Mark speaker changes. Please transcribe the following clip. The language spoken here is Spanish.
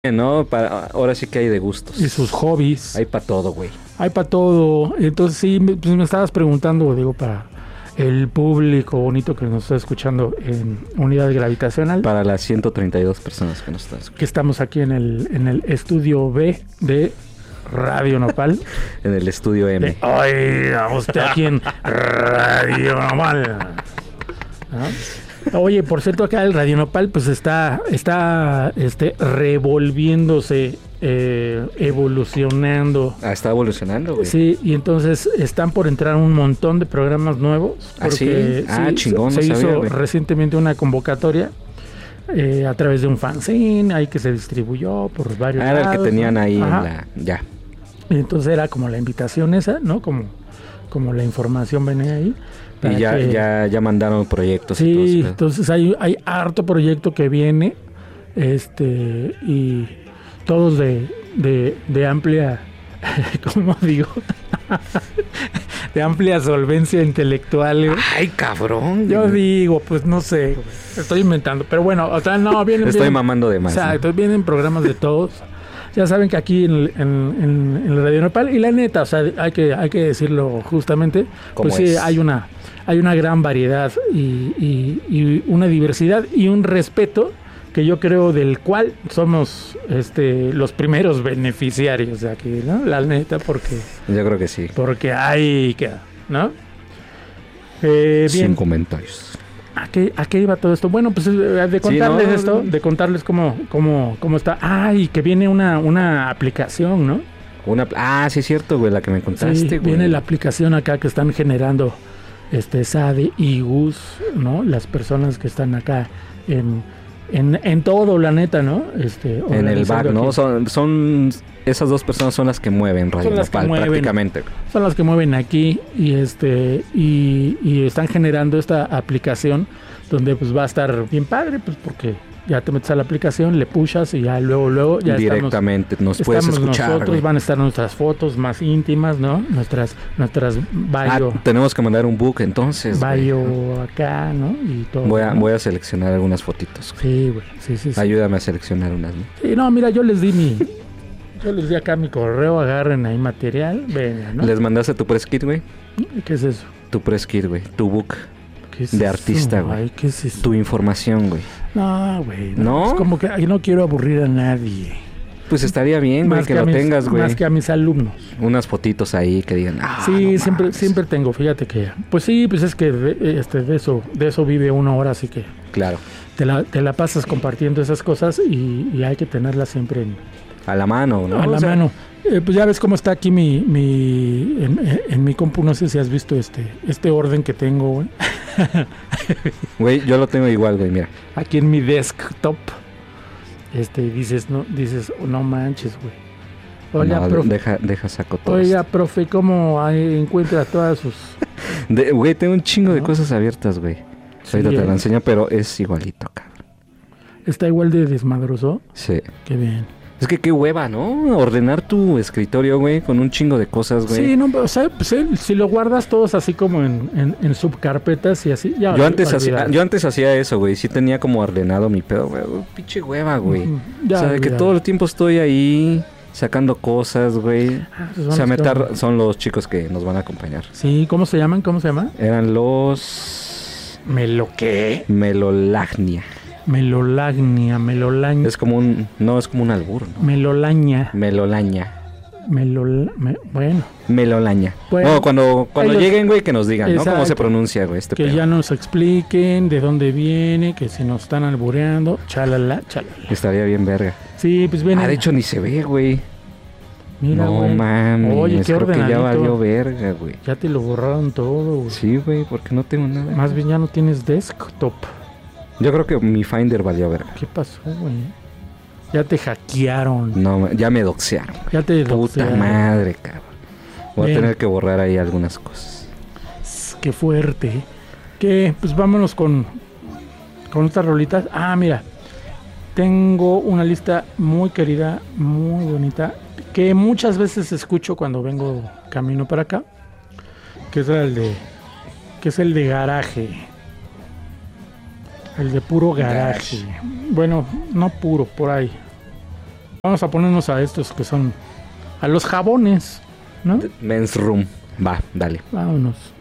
Speaker 1: ¿no? Ahora sí que hay de gustos.
Speaker 2: Y sus hobbies.
Speaker 1: Hay para todo, güey.
Speaker 2: Hay para todo. Entonces sí, pues me estabas preguntando, digo, para el público bonito que nos está escuchando en Unidad Gravitacional.
Speaker 1: Para las 132 personas que nos están escuchando.
Speaker 2: Que estamos aquí en el estudio B de Radio Nopal.
Speaker 1: En el estudio M.
Speaker 2: Oiga, usted aquí en Radio Nopal. ¿No? Oye, por cierto, acá el Radio Nopal pues está revolviéndose, evolucionando.
Speaker 1: Ah, está evolucionando, güey.
Speaker 2: Sí, y entonces están por entrar un montón de programas nuevos.
Speaker 1: ¿Ah, sí? Ah, chingón.
Speaker 2: Se
Speaker 1: no sabía,
Speaker 2: hizo
Speaker 1: güey.
Speaker 2: recientemente una convocatoria a través de un fanzine, ahí que se distribuyó por varios
Speaker 1: Ah, era el
Speaker 2: lados,
Speaker 1: que tenían
Speaker 2: ¿no?
Speaker 1: ahí en
Speaker 2: Ajá.
Speaker 1: la... Ya.
Speaker 2: Y entonces era como la invitación esa, ¿no? Como la información venía ahí.
Speaker 1: Y ya mandaron proyectos y todo
Speaker 2: Sí,
Speaker 1: eso.
Speaker 2: entonces hay harto proyecto que viene, y todos de amplia, ¿cómo digo? De amplia solvencia intelectual, güey.
Speaker 1: Ay, cabrón.
Speaker 2: Yo
Speaker 1: güey.
Speaker 2: digo, pues no sé, güey, estoy inventando, pero bueno, o sea, no,
Speaker 1: Estoy mamando de más.
Speaker 2: Exacto,
Speaker 1: ¿no?
Speaker 2: vienen programas de todos. Ya saben que aquí en el Radio Nopal, y la neta, o sea, hay que decirlo justamente,
Speaker 1: ¿Cómo
Speaker 2: pues sí,
Speaker 1: es?
Speaker 2: hay una gran variedad y una diversidad y un respeto que yo creo del cual somos los primeros beneficiarios de aquí, ¿no? La neta, porque
Speaker 1: Yo creo que sí.
Speaker 2: ahí queda, ¿no?
Speaker 1: Sin
Speaker 2: Bien,
Speaker 1: comentarios.
Speaker 2: ¿a qué iba todo esto? Bueno, pues de contarles de contarles cómo está. Ah, y que viene una aplicación, ¿no?
Speaker 1: Sí, es cierto, güey, la que me contaste,
Speaker 2: Sí,
Speaker 1: güey.
Speaker 2: viene la aplicación acá que están generando Sade y Gus, ¿no? Las personas que están acá en todo, la neta, ¿no?
Speaker 1: En el bar,
Speaker 2: organizando
Speaker 1: ¿no?
Speaker 2: aquí.
Speaker 1: Son esas dos personas son las que mueven Radio
Speaker 2: Son las que
Speaker 1: Nopal,
Speaker 2: mueven.
Speaker 1: prácticamente.
Speaker 2: Son las que mueven aquí y y están generando esta aplicación donde pues va a estar bien padre, pues porque ya te metes a la aplicación, le pushas y ya luego ya
Speaker 1: Directamente nos puedes
Speaker 2: estamos
Speaker 1: escuchar.
Speaker 2: nosotros,
Speaker 1: Güey.
Speaker 2: van a estar nuestras fotos más íntimas, ¿no? Nuestras bio,
Speaker 1: Tenemos que mandar un book entonces.
Speaker 2: bio
Speaker 1: güey.
Speaker 2: acá, ¿no? Y todo.
Speaker 1: Voy a,
Speaker 2: ¿no?
Speaker 1: voy a seleccionar algunas fotitos. Güey.
Speaker 2: Sí, güey. Sí.
Speaker 1: Ayúdame a seleccionar unas, ¿no?
Speaker 2: Sí, no, mira, yo les di acá mi correo, agarren ahí material, venga, ¿no?
Speaker 1: ¿Les mandaste tu press kit, güey?
Speaker 2: ¿Qué es eso?
Speaker 1: Tu press kit, güey. Tu book.
Speaker 2: ¿Qué es
Speaker 1: De
Speaker 2: eso?
Speaker 1: artista, güey.
Speaker 2: Ay, ¿qué es eso?
Speaker 1: Tu información, güey.
Speaker 2: No, güey.
Speaker 1: ¿No?
Speaker 2: Es como que ay, no quiero aburrir a nadie.
Speaker 1: Pues estaría bien, güey, que
Speaker 2: a
Speaker 1: lo tengas, güey.
Speaker 2: Más que a mis alumnos.
Speaker 1: Unas fotitos ahí que digan,
Speaker 2: Sí,
Speaker 1: no
Speaker 2: siempre tengo, fíjate que... Pues sí, pues es que de eso vive uno ahora, así que
Speaker 1: Claro.
Speaker 2: te la pasas compartiendo esas cosas y hay que tenerlas siempre
Speaker 1: A la mano, ¿no?
Speaker 2: a la
Speaker 1: O sea,
Speaker 2: mano. Pues ya ves cómo está aquí en mi compu, no sé si has visto este orden que tengo, güey.
Speaker 1: Güey, yo lo tengo igual, güey, mira.
Speaker 2: Aquí en mi desktop. Dices, no manches, güey. Oiga,
Speaker 1: No,
Speaker 2: profe,
Speaker 1: deja saco todo
Speaker 2: oiga, profe, ¿cómo encuentra todas sus...
Speaker 1: Güey, tengo un chingo de
Speaker 2: ¿No?
Speaker 1: cosas abiertas, güey.
Speaker 2: Sí,
Speaker 1: Ahorita te lo enseño, pero es igualito, cabrón.
Speaker 2: ¿Está igual de desmadroso?
Speaker 1: Sí.
Speaker 2: Qué bien.
Speaker 1: Es que qué hueva, ¿no? Ordenar tu escritorio, güey, con un chingo de cosas, güey.
Speaker 2: Sí, no, o sea, pues, si lo guardas todos así como en subcarpetas y así, ya.
Speaker 1: Yo antes
Speaker 2: olvídalo.
Speaker 1: hacía eso, güey. Sí tenía como ordenado mi pedo, güey. Pinche hueva, güey.
Speaker 2: Ya,
Speaker 1: O sea, de que
Speaker 2: olvídalo.
Speaker 1: todo el tiempo estoy ahí sacando cosas, güey.
Speaker 2: Pues
Speaker 1: O sea,
Speaker 2: vamos, ¿qué?
Speaker 1: son los chicos que nos van a acompañar.
Speaker 2: Sí, ¿cómo se llaman? ¿Cómo se llama?
Speaker 1: Eran los
Speaker 2: ¿Me lo qué?
Speaker 1: Melolagnia.
Speaker 2: Melolagnia.
Speaker 1: Es como un albur, ¿no?
Speaker 2: Melolaña.
Speaker 1: Melolaña.
Speaker 2: Bueno,
Speaker 1: Melolaña.
Speaker 2: Bueno,
Speaker 1: No, cuando
Speaker 2: ellos-
Speaker 1: lleguen, güey, que nos digan, ¿no? ¿Cómo se
Speaker 2: Exacto.
Speaker 1: pronuncia, güey, este
Speaker 2: que
Speaker 1: pedo?
Speaker 2: ya nos expliquen de dónde viene, que si nos están albureando, chalala.
Speaker 1: Estaría bien verga.
Speaker 2: Sí, pues viene.
Speaker 1: De hecho, ni se ve, güey.
Speaker 2: Mira,
Speaker 1: No
Speaker 2: güey.
Speaker 1: mames.
Speaker 2: Oye, qué
Speaker 1: creo que ya
Speaker 2: ordenadito.
Speaker 1: valió verga, güey.
Speaker 2: Ya te lo borraron todo, güey.
Speaker 1: Sí, güey, porque no tengo nada.
Speaker 2: Más bien ya no tienes desktop.
Speaker 1: Yo creo que mi Finder valió verga.
Speaker 2: ¿Qué pasó, güey? Ya te hackearon.
Speaker 1: No, ya me doxearon.
Speaker 2: Ya te
Speaker 1: Puta
Speaker 2: doxearon.
Speaker 1: madre, cabrón. Voy
Speaker 2: Bien.
Speaker 1: a tener que borrar ahí algunas cosas.
Speaker 2: Qué fuerte. Que pues vámonos con estas rolitas. Ah, mira. Tengo una lista muy querida, muy bonita, que muchas veces escucho cuando vengo camino para acá, que es el de garaje. El de puro garaje. Bueno, no puro, por ahí. Vamos a ponernos a estos que son... A los jabones, ¿no?
Speaker 1: Men's Room. Va, dale.
Speaker 2: Vámonos.